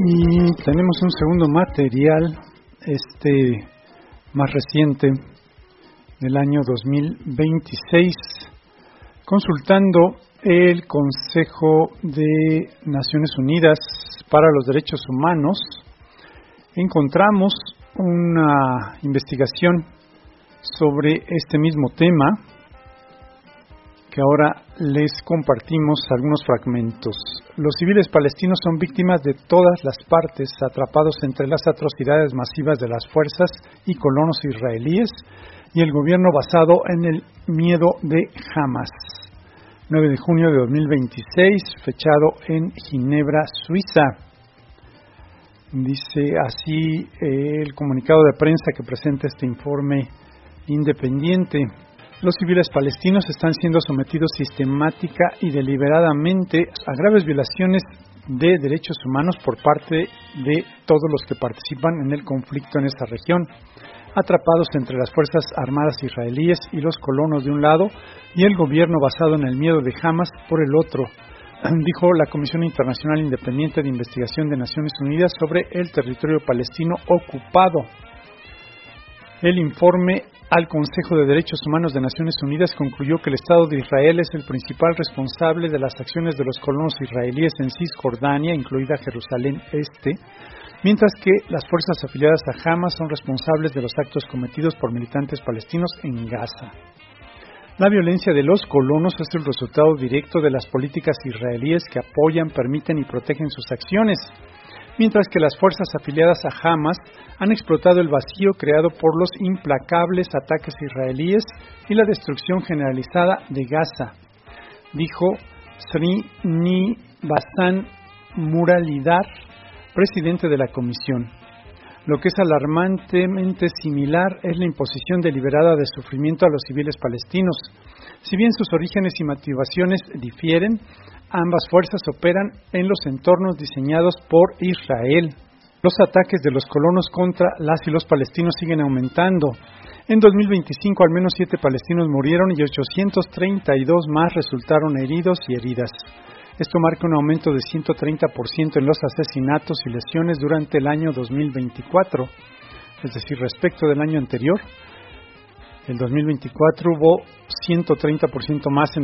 Y tenemos un segundo material, más reciente, del año 2026, consultando el Consejo de Naciones Unidas para los Derechos Humanos. Encontramos una investigación sobre este mismo tema, que ahora les compartimos algunos fragmentos. Los civiles palestinos son víctimas de todas las partes, atrapados entre las atrocidades masivas de las fuerzas y colonos israelíes y el gobierno basado en el miedo de Hamas. 9 de junio de 2026, fechado en Ginebra, Suiza. Dice así el comunicado de prensa que presenta este informe independiente. Los civiles palestinos están siendo sometidos sistemática y deliberadamente a graves violaciones de derechos humanos por parte de todos los que participan en el conflicto en esta región, atrapados entre las Fuerzas Armadas israelíes y los colonos de un lado y el gobierno basado en el miedo de Hamas por el otro, dijo la Comisión Internacional Independiente de Investigación de Naciones Unidas sobre el territorio palestino ocupado. El informe al Consejo de Derechos Humanos de Naciones Unidas concluyó que el Estado de Israel es el principal responsable de las acciones de los colonos israelíes en Cisjordania, incluida Jerusalén Este, mientras que las fuerzas afiliadas a Hamas son responsables de los actos cometidos por militantes palestinos en Gaza. La violencia de los colonos es el resultado directo de las políticas israelíes que apoyan, permiten y protegen sus acciones, mientras que las fuerzas afiliadas a Hamas han explotado el vacío creado por los implacables ataques israelíes y la destrucción generalizada de Gaza, dijo Srini Bassan Muralidhar, presidente de la comisión. Lo que es alarmantemente similar es la imposición deliberada de sufrimiento a los civiles palestinos. Si bien sus orígenes y motivaciones difieren, ambas fuerzas operan en los entornos diseñados por Israel. Los ataques de los colonos contra las y los palestinos siguen aumentando. En 2025 al menos 7 palestinos murieron y 832 más resultaron heridos y heridas. Esto marca un aumento de 130% en los asesinatos y lesiones durante el año 2024, es decir, respecto del año anterior. El 2024 hubo 130% más en